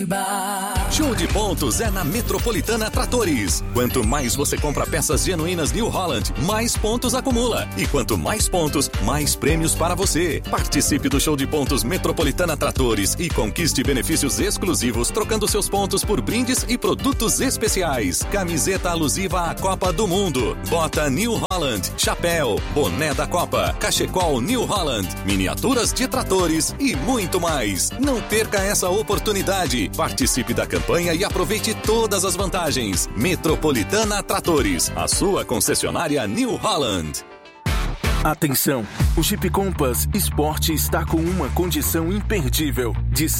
Curitiba. Show de pontos é na Metropolitana Tratores. Quanto mais você compra peças genuínas New Holland, mais pontos acumula. E quanto mais pontos, mais prêmios para você. Participe do Show de Pontos Metropolitana Tratores e conquiste benefícios exclusivos trocando seus pontos por brindes e produtos especiais. Camiseta alusiva à Copa do Mundo, bota New Holland, chapéu, boné da Copa, cachecol New Holland, miniaturas de tratores e muito mais. Não perca essa oportunidade. Participe da campanha e aproveite todas as vantagens. Metropolitana Tratores, a sua concessionária New Holland. Atenção! O Jeep Compass Sport está com uma condição imperdível de R$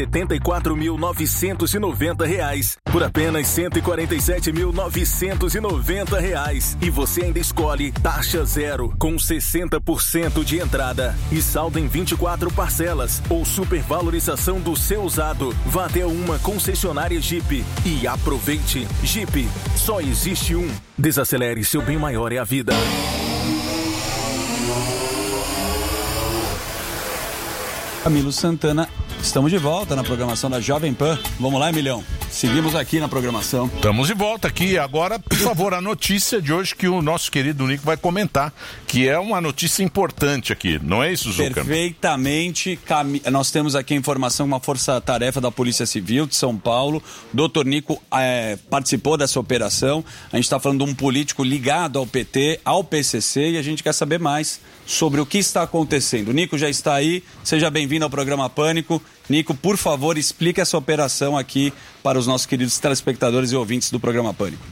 174.990 por apenas R$ 147.990 e você ainda escolhe taxa zero com 60% de entrada e saldo em 24 parcelas ou supervalorização do seu usado. Vá até uma concessionária Jeep e aproveite. Jeep, só existe um. Desacelere, seu bem maior é a vida. Camilo Santana, estamos de volta na programação da Jovem Pan. Vamos lá, Emilhão. Seguimos aqui na programação. Estamos de volta aqui. Agora, por favor, a notícia de hoje que o nosso querido Nico vai comentar, que é uma notícia importante aqui. Não é isso, Zucca? Perfeitamente. Nós temos aqui a informação, uma força-tarefa da Polícia Civil de São Paulo. Doutor Nico participou dessa operação. A gente está falando de um político ligado ao PT, ao PCC, e a gente quer saber mais sobre o que está acontecendo. O Nico já está aí. Seja bem-vindo ao programa Pânico. Nico, por favor, explique essa operação aqui para os nossos queridos telespectadores e ouvintes do programa Pânico.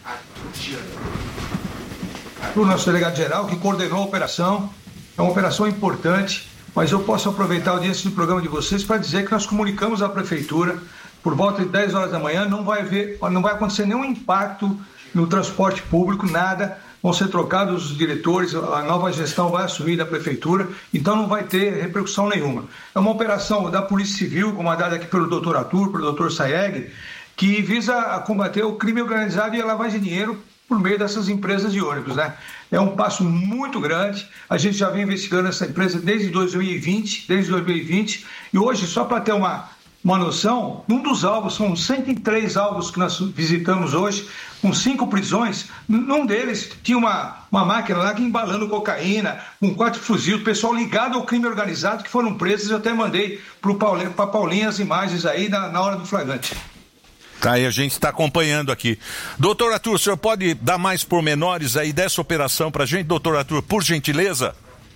O nosso delegado-geral que coordenou a operação, é uma operação importante, mas eu posso aproveitar a audiência do programa de vocês para dizer que nós comunicamos à Prefeitura, por volta de 10 horas da manhã, não vai acontecer nenhum impacto no transporte público, nada. Vão ser trocados os diretores, a nova gestão vai assumir da Prefeitura, então não vai ter repercussão nenhuma. É uma operação da Polícia Civil, comandada aqui pelo Dr. Arthur, pelo Dr. Saeg, que visa combater o crime organizado e a lavagem de dinheiro por meio dessas empresas de ônibus, né? É um passo muito grande, a gente já vem investigando essa empresa desde 2020, e hoje, só para ter uma noção, um dos alvos, são 103 alvos que nós visitamos hoje, com 5 prisões, num deles tinha uma máquina lá que embalando cocaína, com 4 fuzis, o pessoal ligado ao crime organizado que foram presos, eu até mandei para Paulinho as imagens aí na hora do flagrante. Tá, e a gente está acompanhando aqui. Doutor Arthur, o senhor pode dar mais pormenores aí dessa operação para a gente, doutor Arthur, por gentileza?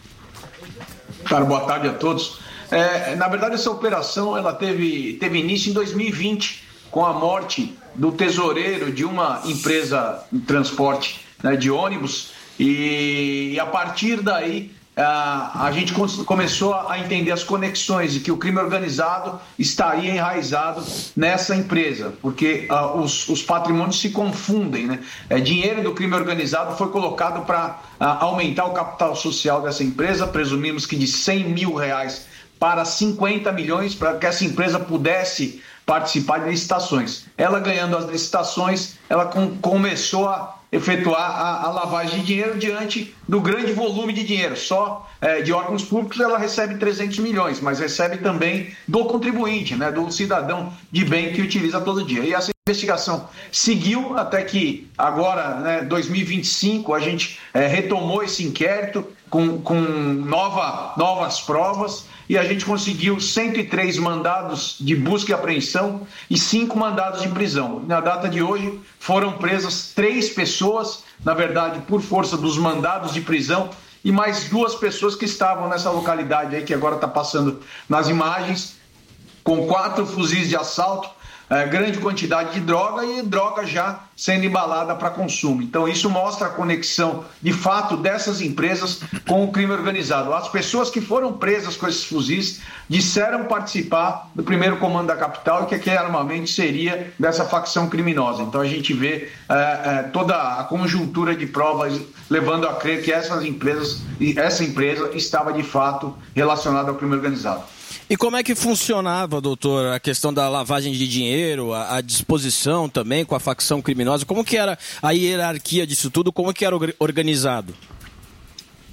Cara, boa tarde a todos. Na verdade, essa operação ela teve início em 2020, com a morte do tesoureiro de uma empresa de transporte, né, de ônibus, e a partir daí a gente começou a entender as conexões e que o crime organizado estaria enraizado nessa empresa, porque os patrimônios se confundem, né? Dinheiro do crime organizado foi colocado para aumentar o capital social dessa empresa, presumimos que de R$100 mil para 50 milhões, para que essa empresa pudesse participar de licitações. Ela ganhando as licitações, ela começou a efetuar a lavagem de dinheiro diante do grande volume de dinheiro. Só de órgãos públicos ela recebe 300 milhões, mas recebe também do contribuinte, né, do cidadão de bem que utiliza todo dia. E essa investigação seguiu até que agora, né, 2025, a gente retomou esse inquérito com novas provas, e a gente conseguiu 103 mandados de busca e apreensão e 5 mandados de prisão. Na data de hoje foram presas 3 pessoas, na verdade por força dos mandados de prisão, e mais 2 pessoas que estavam nessa localidade aí, que agora está passando nas imagens, com 4 fuzis de assalto, grande quantidade de droga e droga já sendo embalada para consumo. Então isso mostra a conexão de fato dessas empresas com o crime organizado. As pessoas que foram presas com esses fuzis disseram participar do primeiro comando da capital e que aquele armamento seria dessa facção criminosa. Então a gente vê toda a conjuntura de provas levando a crer que essa empresa estava de fato relacionada ao crime organizado. E como é que funcionava, doutor, a questão da lavagem de dinheiro, a disposição também com a facção criminosa? Como que era a hierarquia disso tudo? Como que era organizado?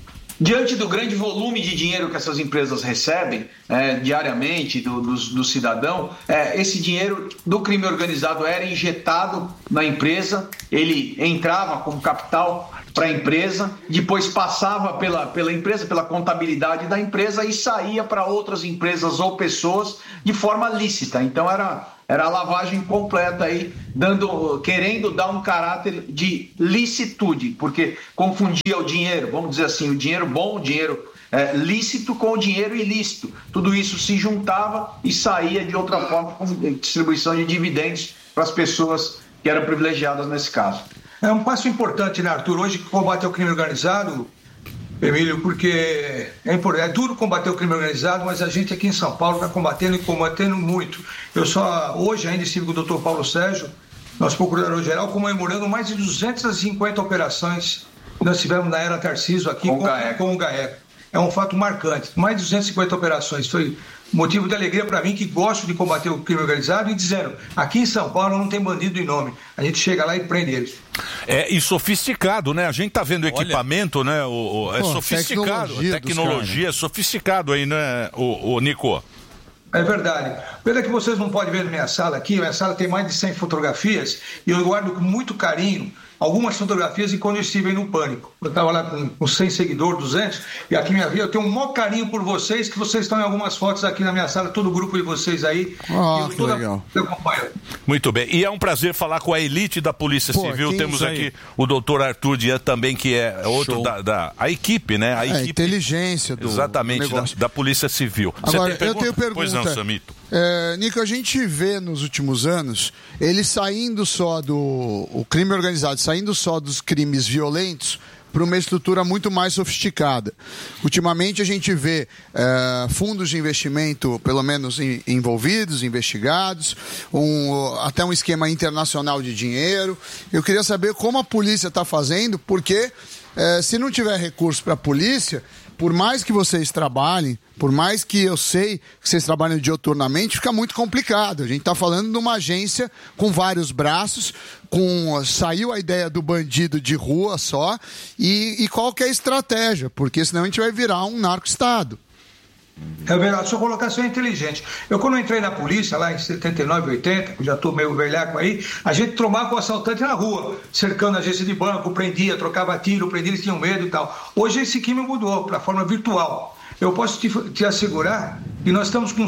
Diante do grande volume de dinheiro que essas empresas recebem diariamente do cidadão, esse dinheiro do crime organizado era injetado na empresa, ele entrava como capital para a empresa, depois passava pela empresa, pela contabilidade da empresa e saía para outras empresas ou pessoas de forma lícita. Então era a lavagem completa aí, querendo dar um caráter de licitude, porque confundia o dinheiro, vamos dizer assim, o dinheiro bom, o dinheiro lícito com o dinheiro ilícito. Tudo isso se juntava e saía de outra forma com distribuição de dividendos para as pessoas que eram privilegiadas nesse caso. É um passo importante, né, Arthur? Hoje combater o crime organizado, Emílio, porque é duro combater o crime organizado, mas a gente aqui em São Paulo está combatendo e combatendo muito. Hoje ainda estive com o doutor Paulo Sérgio, nosso procurador-geral, comemorando mais de 250 operações que nós tivemos na era Tarcísio aqui com o GAECO. É um fato marcante. Mais de 250 operações. Foi motivo de alegria para mim, que gosto de combater o crime organizado, e dizendo, aqui em São Paulo não tem bandido em nome. A gente chega lá e prende eles. E sofisticado, né? A gente tá vendo o equipamento, né? Sofisticado. A tecnologia é sofisticado aí, né, o Nico? É verdade. Pena que vocês não podem ver na minha sala aqui. Minha sala tem mais de 100 fotografias e eu guardo com muito carinho algumas fotografias de quando eu estive no Pânico. Eu estava lá com 100 seguidores, 200, e aqui minha vida, eu tenho um maior carinho por vocês, que vocês estão em algumas fotos aqui na minha sala, todo o grupo de vocês aí. Que legal. Muito bem. E é um prazer falar com a elite da Polícia Civil. Temos aqui o doutor Arthur Dias também, que é outro da equipe, né? A equipe, inteligência do exatamente, da Polícia Civil. Agora, eu tenho pergunta. Pois não, Samito. Nico, a gente vê nos últimos anos ele saindo só o crime organizado, saindo só dos crimes violentos para uma estrutura muito mais sofisticada. Ultimamente a gente vê fundos de investimento, pelo menos envolvidos, investigados, até um esquema internacional de dinheiro. Eu queria saber como a polícia está fazendo, porque se não tiver recurso para a polícia, por mais que vocês trabalhem, por mais que eu sei que vocês trabalham dioturnamente, fica muito complicado. A gente está falando de uma agência com vários braços, saiu a ideia do bandido de rua só, e qual que é a estratégia? Porque senão a gente vai virar um narco-estado. É verdade, sua colocação é inteligente. Quando eu entrei na polícia, lá em 79, 80, já estou meio velhaco aí, a gente tromava o assaltante na rua, cercando a agência de banco, prendia, trocava tiro, prendia, eles tinham medo e tal. Hoje esse crime mudou para a forma virtual. Eu posso te assegurar que nós estamos com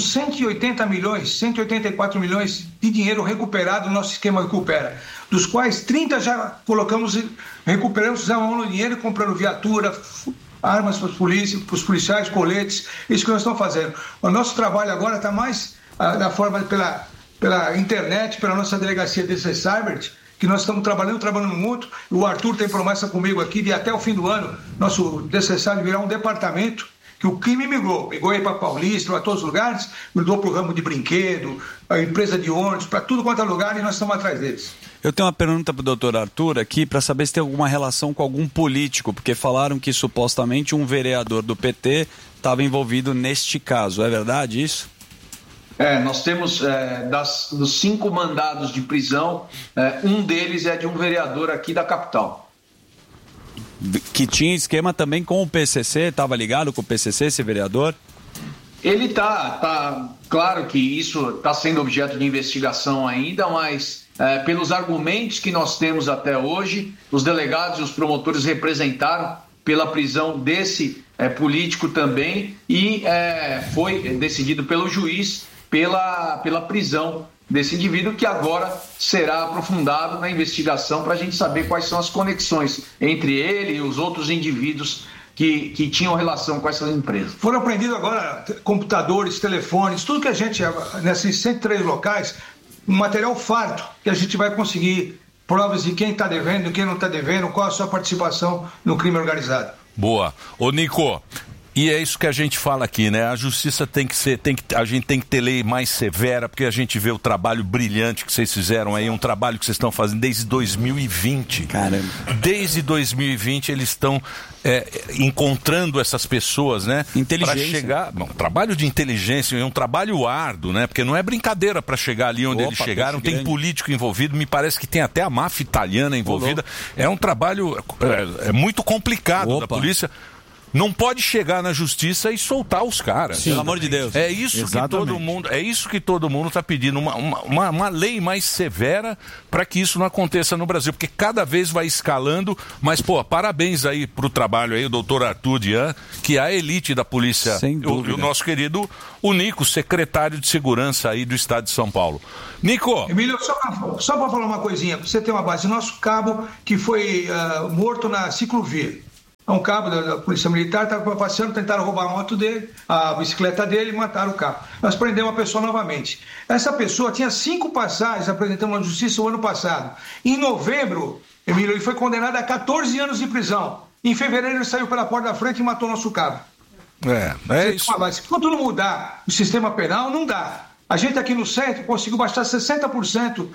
184 milhões de dinheiro recuperado no nosso esquema Recupera, dos quais 30 já recuperamos, usamos o dinheiro comprando viatura, armas para os policiais, coletes, isso que nós estamos fazendo. O nosso trabalho agora está mais da forma pela internet, pela nossa delegacia de Cyber, que nós estamos trabalhando muito. O Arthur tem promessa comigo aqui de até o fim do ano, nosso DCSAB virar um departamento, que o crime migrou aí para Paulista, para todos os lugares, migrou para o ramo de brinquedo, a empresa de ônibus, para tudo quanto é lugar, e nós estamos atrás deles. Eu tenho uma pergunta para o doutor Arthur aqui, para saber se tem alguma relação com algum político, porque falaram que supostamente um vereador do PT estava envolvido neste caso. É verdade isso? Nós temos, dos 5 mandados de prisão, um deles é de um vereador aqui da capital. Que tinha esquema também com o PCC, estava ligado com o PCC, esse vereador? Ele tá claro que isso está sendo objeto de investigação ainda, mas pelos argumentos que nós temos até hoje, os delegados e os promotores representaram pela prisão desse político também, e foi decidido pelo juiz pela prisão desse indivíduo, que agora será aprofundado na investigação para a gente saber quais são as conexões entre ele e os outros indivíduos que tinham relação com essas empresas. Foram apreendidos agora computadores, telefones, tudo que a gente, nesses 103 locais, um material farto, que a gente vai conseguir provas de quem está devendo, quem não está devendo, qual a sua participação no crime organizado. Boa. Ô Nico, e é isso que a gente fala aqui, né? A justiça a gente tem que ter lei mais severa, porque a gente vê o trabalho brilhante que vocês fizeram aí, um trabalho que vocês estão fazendo desde 2020. Caramba. Desde 2020 eles estão encontrando essas pessoas, né? Inteligência. Para chegar, trabalho de inteligência, é um trabalho árduo, né? Porque não é brincadeira para chegar ali onde eles chegaram, tem político envolvido, me parece que tem até a máfia italiana envolvida. É um trabalho muito complicado da polícia. não pode chegar na justiça e soltar os caras. Pelo amor de Deus. É isso que todo mundo está pedindo, uma lei mais severa para que isso não aconteça no Brasil, porque cada vez vai escalando, mas, parabéns aí pro trabalho aí, o doutor Arthur Dian, que é a elite da polícia, o nosso querido, o Nico, secretário de segurança aí do estado de São Paulo. Nico! Emílio, só para falar uma coisinha, para você ter uma base, nosso cabo que foi morto na ciclovia. Um cabo da Polícia Militar estava passeando, tentaram roubar a moto dele, a bicicleta dele e mataram o cabo. Nós prendemos a pessoa novamente. Essa pessoa tinha 5 passagens apresentando na justiça o ano passado. Em novembro, Emílio, ele foi condenado a 14 anos de prisão. Em fevereiro ele saiu pela porta da frente e matou nosso cabo. É isso. Se quando não mudar o sistema penal, não dá. A gente aqui no centro conseguiu baixar 60%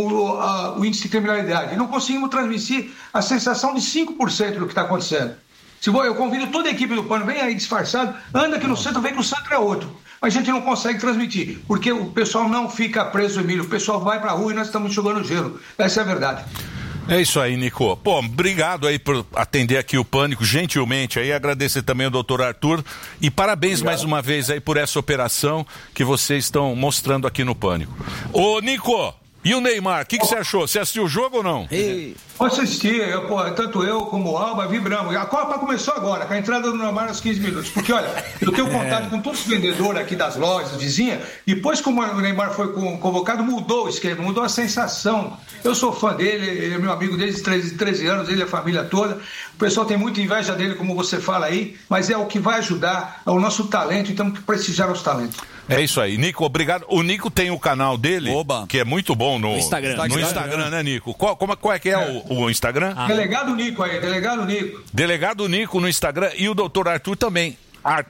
o índice de criminalidade. Não conseguimos transmitir a sensação de 5% do que está acontecendo. Eu convido toda a equipe do PAN, vem aí disfarçado, anda aqui no centro, vem que o centro é outro. Mas a gente não consegue transmitir, porque o pessoal não fica preso, Emílio. O pessoal vai para a rua e nós estamos jogando gelo. Essa é a verdade. É isso aí, Nico. Obrigado aí por atender aqui o Pânico, gentilmente aí, agradecer também ao doutor Arthur e parabéns mais uma vez aí por essa operação que vocês estão mostrando aqui no Pânico. Ô, Nico, e o Neymar, o que você achou? Você assistiu o jogo ou não? Assisti, tanto eu como o Alba vibramos. A Copa começou agora, com a entrada do Neymar aos 15 minutos. Porque, olha, eu tenho contato com todos os vendedores aqui das lojas, vizinhas, depois que o Neymar foi convocado, mudou o esquema, mudou a sensação. Eu sou fã dele, ele é meu amigo desde 13 anos, ele e a família toda. O pessoal tem muita inveja dele, como você fala aí, mas é o que vai ajudar ao nosso talento, então temos que prestigiar nosso talento. É isso aí, Nico, obrigado. O Nico tem o canal dele, que é muito bom no Instagram. No Instagram, né, Nico? Qual é que é o Instagram? Delegado Nico aí, Delegado Nico. Delegado Nico no Instagram e o doutor Arthur também.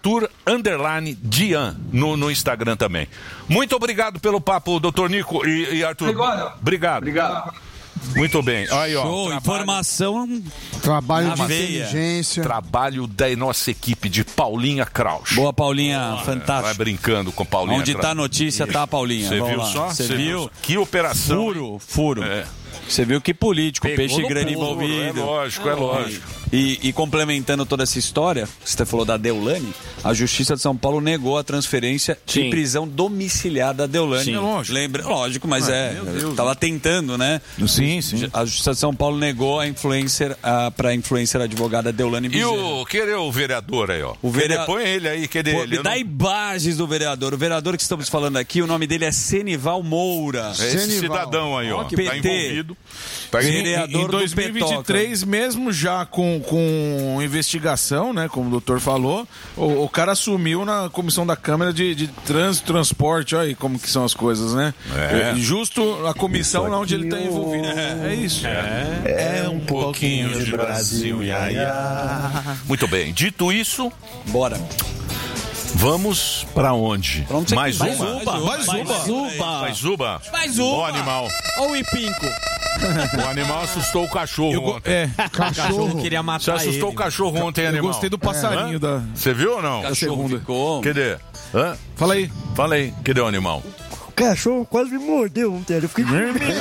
Arthur_Dian no Instagram também. Muito obrigado pelo papo, doutor Nico e Arthur. Obrigado. Muito bem. Aí, ó. Show, informação. Trabalho de veia. inteligência. Trabalho da nossa equipe de Paulinha Krausch. Boa, Paulinha, fantástico. Vai brincando com Paulinha. Onde tá a notícia, tá a Paulinha. Você viu só? Você viu? Que operação. Furo. Você viu que político, peixe grande envolvido. É lógico. E complementando toda essa história, você falou da Deolane, a Justiça de São Paulo negou a transferência de prisão domiciliar da Deolane. Sim, lógico. Lógico, mas tava tentando, né? Sim. A Justiça de São Paulo negou a para a influencer advogada Deolane Bezerra. E o vereador aí, ó? Põe ele aí, ele? Dá imagens do vereador. O vereador que estamos falando aqui, o nome dele é Senival Moura. Esse cidadão aí, ó, que tá envolvido. Vereador em 2023, mesmo já com investigação, né, como o doutor falou, o cara assumiu na comissão da Câmara de Trânsito e Transporte, olha aí como que são as coisas, né? Justo a comissão onde ele está envolvido. É isso. É um pouquinho de Brasil, Muito bem, dito isso, bora. Vamos pra onde? Mais uma? Mais Zuba. Ó, animal. Ou o Ipinco. O animal assustou o cachorro ontem. Cachorro queria matar Você assustou o cachorro ontem, animal. Eu gostei do passarinho da... Você viu ou não? Cachorro ficou... Cadê? Fala aí. Cadê o animal? O cachorro quase me mordeu ontem. Eu fiquei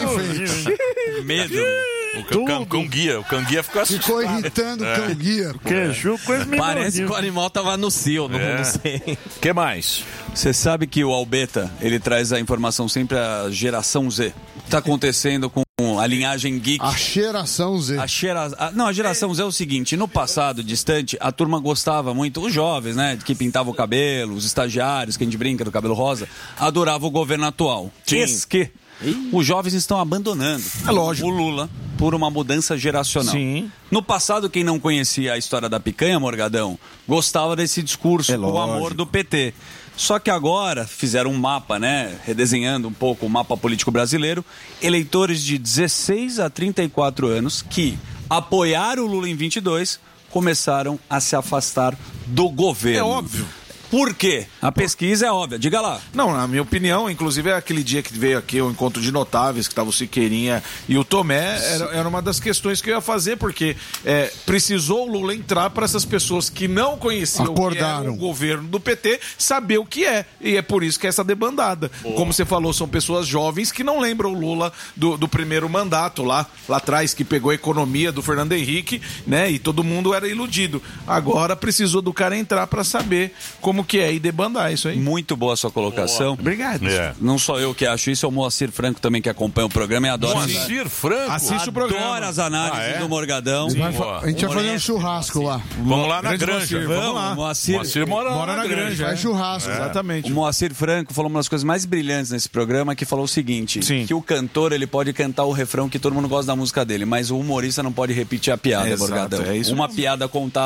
com medo. O cão-guia ficou irritando o cão-guia. Parece que o animal tava no cio, não sei. O que mais? Você sabe que o Albeta, ele traz a informação sempre a geração Z. O que tá acontecendo com a linhagem geek? A geração Z. A geração Z é o seguinte, no passado distante, a turma gostava muito, os jovens, né, que pintavam o cabelo, os estagiários, que a gente brinca do cabelo rosa, adoravam o governo atual. Que os jovens estão abandonando o Lula por uma mudança geracional. Sim. No passado, quem não conhecia a história da picanha, Morgadão, gostava desse discurso, o amor do PT. Só que agora fizeram um mapa, né, redesenhando um pouco o mapa político brasileiro, eleitores de 16 a 34 anos que apoiaram o Lula em 22 começaram a se afastar do governo. É óbvio. Por quê? A pesquisa é óbvia. Diga lá. Não, na minha opinião, inclusive aquele dia que veio aqui o encontro de notáveis, que estava o Siqueirinha e o Tomé, era uma das questões que eu ia fazer, porque precisou o Lula entrar para essas pessoas que não conheciam o que era o governo do PT saber o que é. E é por isso que é essa debandada. Como você falou, são pessoas jovens que não lembram o Lula do primeiro mandato lá atrás, que pegou a economia do Fernando Henrique, né? E todo mundo era iludido. Agora precisou do cara entrar para saber como que é e debandar isso aí. Muito boa a sua colocação. Obrigado. Não só eu que acho isso, é o Moacir Franco também que acompanha o programa e adora. Moacir Franco? Assiste o programa. Adora as análises do Morgadão. A gente vai fazer um churrasco lá. Vamos lá na Granja. Vamos lá. Moacir mora na Granja. Faz churrasco. Exatamente. O Moacir Franco falou uma das coisas mais brilhantes nesse programa, que falou o seguinte, que o cantor ele pode cantar o refrão que todo mundo gosta da música dele, mas o humorista não pode repetir a piada, Morgadão. Uma piada contada